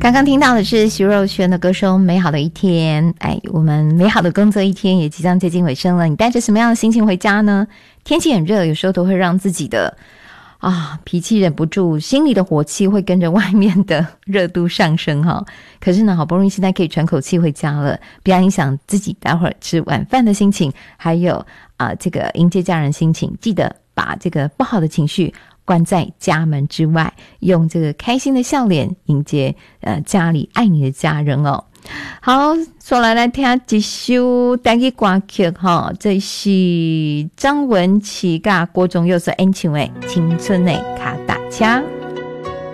刚刚听到的是徐若瑄的歌声《美好的一天》。我们美好的工作一天也即将接近尾声了，你带着什么样的心情回家呢？天气很热，有时候都会让自己的脾气忍不住，心里的火气会跟着外面的热度上升哈。可是呢，好不容易现在可以喘口气回家了，不要影响自己待会儿吃晚饭的心情，还有这个迎接家人心情。记得把这个不好的情绪关在家门之外，用这个开心的笑脸迎接家里爱你的家人哦。好，说来听一首台语歌曲哈，这是张文琪甲郭宗佑所演唱的《青春的脚踏车》。